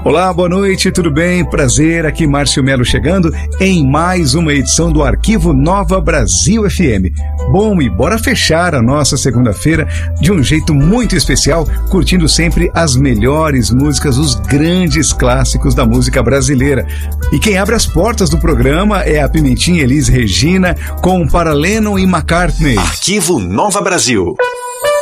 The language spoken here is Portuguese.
Olá, boa noite, tudo bem? Prazer, aqui Márcio Melo chegando em mais uma edição do Arquivo Nova Brasil FM. Bom, e bora fechar a nossa segunda-feira de um jeito muito especial, curtindo sempre as melhores músicas, os grandes clássicos da música brasileira. E quem abre as portas do programa é a Pimentinha Elis Regina com Para Lennon e McCartney. Arquivo Nova Brasil.